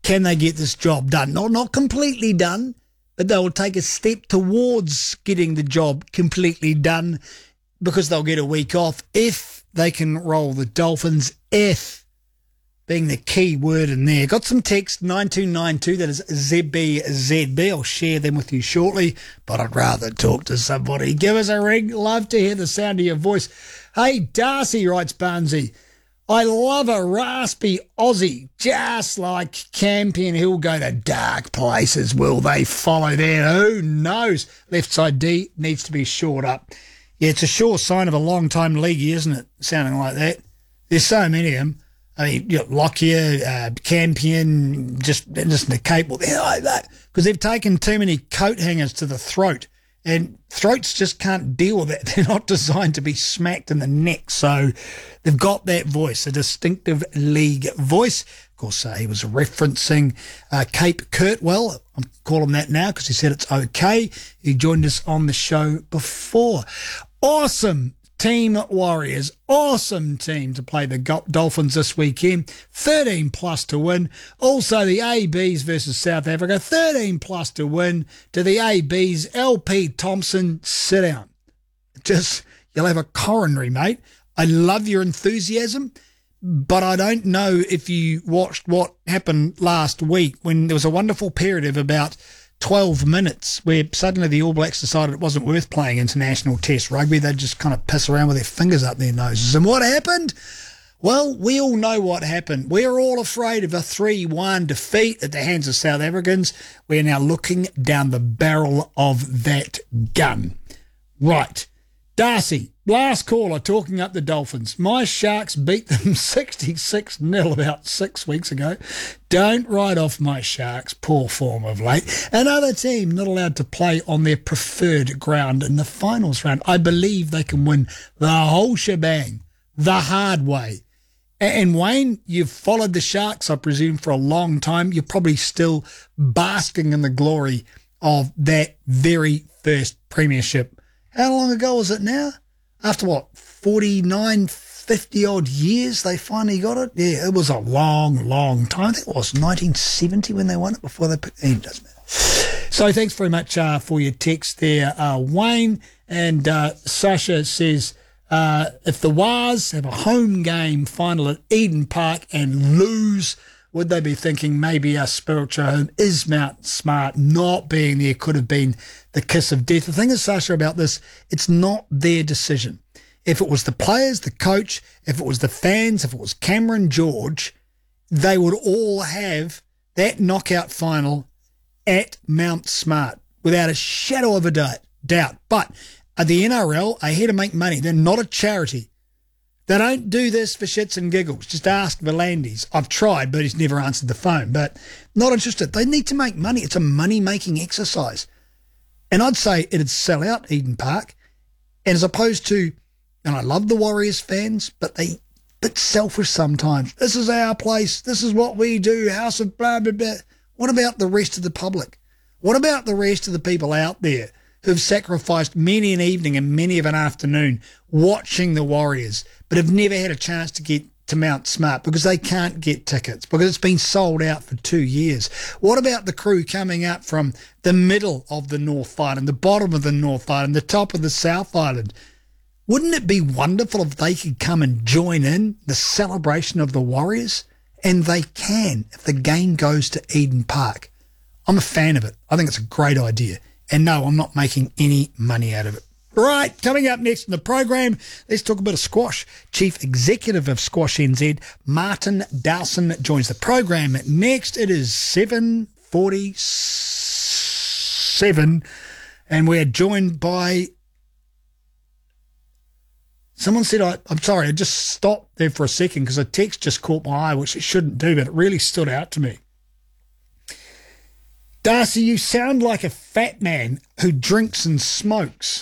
can they get this job done? Not completely done, but they will take a step towards getting the job completely done because they'll get a week off if they can roll the Dolphins, if being the key word in there. Got some text, 9292, that is ZBZB. I'll share them with you shortly, but I'd rather talk to somebody. Give us a ring. Love to hear the sound of your voice. Hey, Darcy, writes Barnsey, I love a raspy Aussie, just like Campion. He'll go to dark places. Will they follow that? Who knows? Left side D needs to be shored up. Yeah, it's a sure sign of a long-time leaguey, isn't it? Sounding like that. There's so many of them. I mean, you know, Lockyer, Campion, just in the Cape, well, they're like that because they've taken too many coat hangers to the throat, and throats just can't deal with it. They're not designed to be smacked in the neck, so they've got that voice, a distinctive league voice. Of course, he was referencing Cape Kirtwell. I'm calling him that now because he said it's okay. He joined us on the show before. Awesome team, Warriors. Awesome team to play the Dolphins this weekend. 13 plus to win. Also the ABs versus South Africa. 13 plus to win to the ABs. LP Thompson, sit down. Just, you'll have a coronary, mate. I love your enthusiasm, but I don't know if you watched what happened last week when there was a wonderful period of about 12 minutes where suddenly the All Blacks decided it wasn't worth playing international test rugby. They'd just kind of piss around with their fingers up their noses. And what happened? Well, we all know what happened. We're all afraid of a 3-1 defeat at the hands of South Africans. We're now looking down the barrel of that gun. Right. Darcy, last caller, talking up the Dolphins. My Sharks beat them 66-0 about 6 weeks ago. Don't write off my Sharks, poor form of late. Another team not allowed to play on their preferred ground in the finals round. I believe they can win the whole shebang, the hard way. And Wayne, you've followed the Sharks, I presume, for a long time. You're probably still basking in the glory of that very first premiership. How long ago was it now? After what, 49, 50 odd years they finally got it? Yeah, it was a long, long time. I think it was 1970 when they won it before they picked it. Doesn't matter. So thanks very much for your text there, Wayne. And Sasha says, if the Wars have a home game final at Eden Park and lose, would they be thinking maybe our spiritual home is Mount Smart? Not being there could have been the kiss of death. The thing is, Sasha, about this, it's not their decision. If it was the players, the coach, if it was the fans, if it was Cameron George, they would all have that knockout final at Mount Smart without a shadow of a doubt. But the NRL are here to make money. They're not a charity. They don't do this for shits and giggles. Just ask Volandis. I've tried, but he's never answered the phone. But not interested. They need to make money. It's a money-making exercise. And I'd say it'd sell out Eden Park. And as opposed to, and I love the Warriors fans, but they a bit selfish sometimes. This is our place. This is what we do. House of blah, blah, blah. What about the rest of the public? What about the rest of the people out there who've sacrificed many an evening and many of an afternoon watching the Warriors, but have never had a chance to get to Mount Smart because they can't get tickets, because it's been sold out for 2 years? What about the crew coming up from the middle of the North Island, the bottom of the North Island, the top of the South Island? Wouldn't it be wonderful if they could come and join in the celebration of the Warriors? And they can if the game goes to Eden Park. I'm a fan of it. I think it's a great idea. And no, I'm not making any money out of it. Right, coming up next in the program, let's talk a bit of squash. Chief Executive of Squash NZ, Martin Dowson, joins the program. Next, it is 7:47, and we're joined by... Someone said, I'm sorry, I just stopped there for a second because a text just caught my eye, which it shouldn't do, but it really stood out to me. Darcy, you sound like a fat man who drinks and smokes.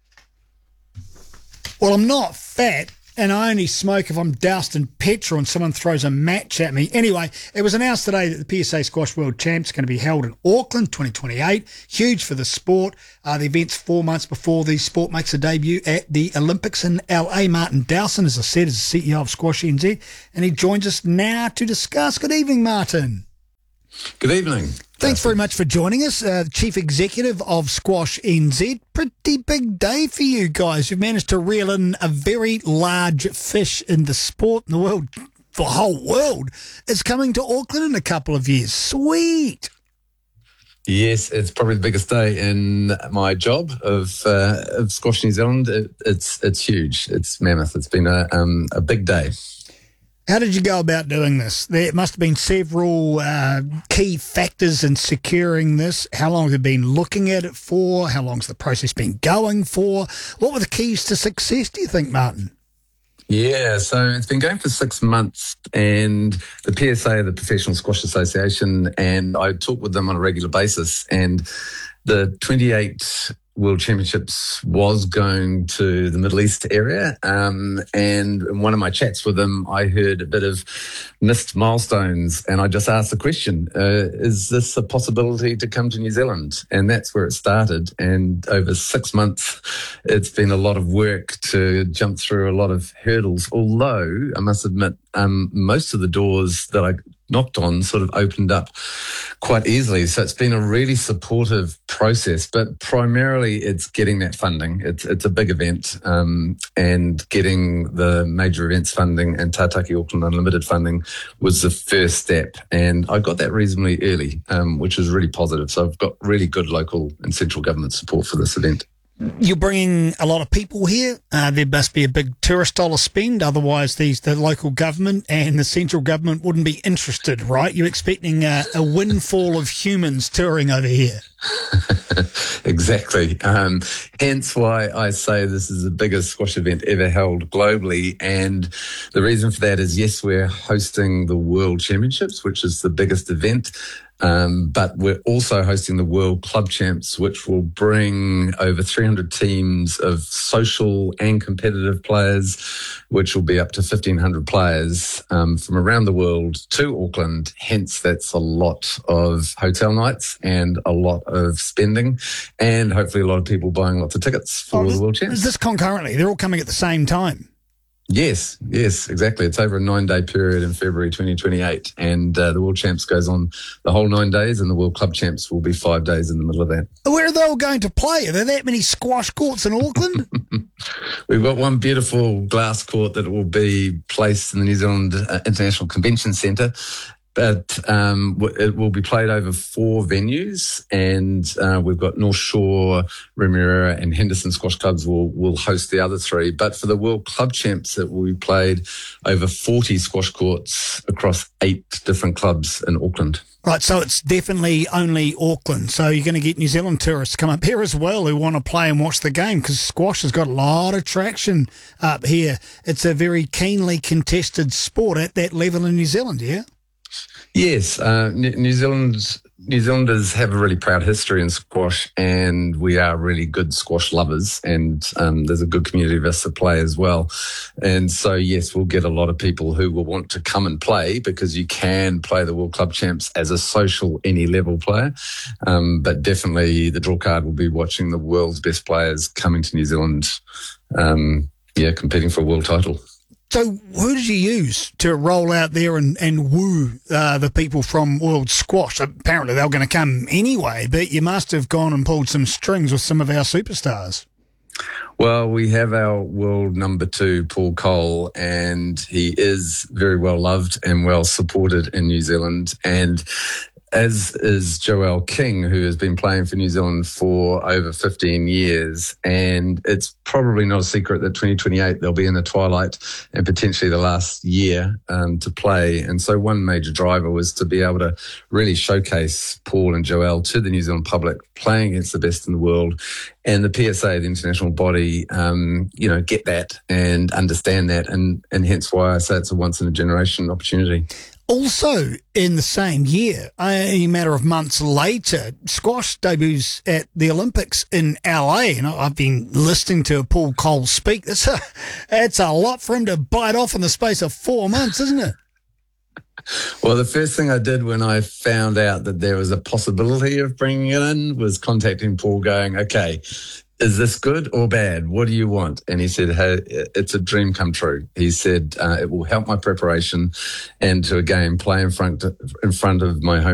Well, I'm not fat, and I only smoke if I'm doused in petrol and someone throws a match at me. Anyway, it was announced today that the PSA Squash World Champs are going to be held in Auckland 2028. Huge for the sport. The event's 4 months before the sport makes a debut at the Olympics in LA. Martin Dowson, as I said, is the CEO of Squash NZ, and he joins us now to discuss. Good evening, Martin. Good evening. Thanks very much for joining us, Chief Executive of Squash NZ. Pretty big day for you guys. You've managed to reel in a very large fish in the sport in the world. The whole world is coming to Auckland in a couple of years. Sweet. Yes, it's probably the biggest day in my job of Squash New Zealand. It's huge. It's mammoth. It's been a big day. How did you go about doing this? There must have been several key factors in securing this. How long have you been looking at it for? How long's the process been going for? What were the keys to success, do you think, Martin? Yeah, so it's been going for 6 months, and the PSA, the Professional Squash Association, and I talk with them on a regular basis, and the 28 World Championships was going to the Middle East area, and in one of my chats with them, I heard a bit of missed milestones, and I just asked the question, is this a possibility to come to New Zealand? And that's where it started, and over 6 months, it's been a lot of work to jump through a lot of hurdles, although I must admit, most of the doors that I knocked on sort of opened up quite easily. So it's been a really supportive process, but primarily it's getting that funding. It's a big event, and getting the major events funding and Tātaki Auckland Unlimited funding was the first step. And I got that reasonably early, which is really positive. So I've got really good local and central government support for this event. You're bringing a lot of people here. There must be a big tourist dollar spend. Otherwise, the local government and the central government wouldn't be interested, right? You're expecting a windfall of humans touring over here. Exactly. Hence why I say this is the biggest squash event ever held globally. And the reason for that is, yes, we're hosting the World Championships, which is the biggest event. But we're also hosting the World Club Champs, which will bring over 300 teams of social and competitive players, which will be up to 1,500 players from around the world to Auckland. Hence, that's a lot of hotel nights and a lot of spending, and hopefully a lot of people buying lots of tickets for the World Champs. Is this concurrently? They're all coming at the same time? Yes, exactly. It's over a 9-day period in February 2028, and the World Champs goes on the whole 9 days, and the World Club Champs will be 5 days in the middle of that. Where are they all going to play? Are there that many squash courts in Auckland? We've got one beautiful glass court that will be placed in the New Zealand International Convention Centre. But it will be played over 4 venues, and we've got North Shore, Remuera, and Henderson Squash Clubs will host the other 3. But for the World Club Champs, it will be played over 40 squash courts across 8 different clubs in Auckland. Right, so it's definitely only Auckland. So you're going to get New Zealand tourists come up here as well who want to play and watch the game, because squash has got a lot of traction up here. It's a very keenly contested sport at that level in New Zealand, yeah? Yes, New Zealanders have a really proud history in squash, and we are really good squash lovers, and there's a good community of us that play as well. And so, yes, we'll get a lot of people who will want to come and play, because you can play the World Club Champs as a social, any level player. But definitely the draw card will be watching the world's best players coming to New Zealand, competing for a world title. So who did you use to roll out there and woo the people from World Squash? Apparently they were going to come anyway, but you must have gone and pulled some strings with some of our superstars. Well, we have our world number 2, Paul Cole, and he is very well loved and well supported in New Zealand. And as is Joelle King, who has been playing for New Zealand for over 15 years. And it's probably not a secret that 2028 they'll be in the twilight and potentially the last year to play. And so one major driver was to be able to really showcase Paul and Joelle to the New Zealand public, playing against the best in the world. And the PSA, the international body, get that and understand that. And hence why I say it's a once-in-a-generation opportunity. Also, in the same year, a matter of months later, squash debuts at the Olympics in LA. And I've been listening to Paul Cole speak. It's a lot for him to bite off in the space of 4 months, isn't it? Well, the first thing I did when I found out that there was a possibility of bringing it in was contacting Paul going, okay, is this good or bad? What do you want? And he said, hey, it's a dream come true. He said, it will help my preparation and to, again, play in front of my home